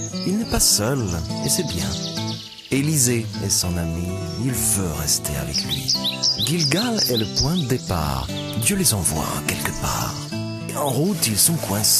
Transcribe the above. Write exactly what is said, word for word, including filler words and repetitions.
Il n'est pas seul, et c'est bien. Élisée est son ami, il veut rester avec lui. Gilgal est le point de départ, Dieu les envoie quelque part. Et en route, ils sont coincés.